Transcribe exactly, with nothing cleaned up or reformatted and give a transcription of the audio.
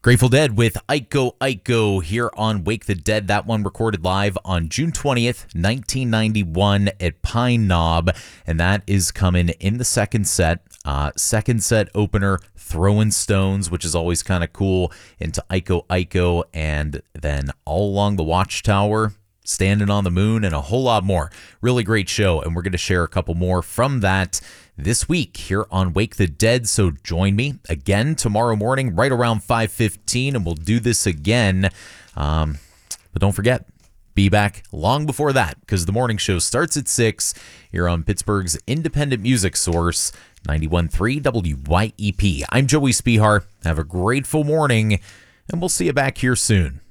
Grateful Dead with Aiko Aiko here on Wake the Dead. That one recorded live on June twentieth, nineteen ninety-one at Pine Knob. And that is coming in the second set. Uh, second set opener, Throwing Stones, which is always kind of cool, into Aiko Aiko. And then All Along the Watchtower, Standing on the Moon, and a whole lot more. Really great show. And we're going to share a couple more from that this week here on Wake the Dead. So join me again tomorrow morning right around five fifteen, and we'll do this again. Um, but don't forget, be back long before that, because the morning show starts at six here on Pittsburgh's independent music source, ninety-one point three W Y E P. I'm Joey Spihar. Have a grateful morning, and we'll see you back here soon.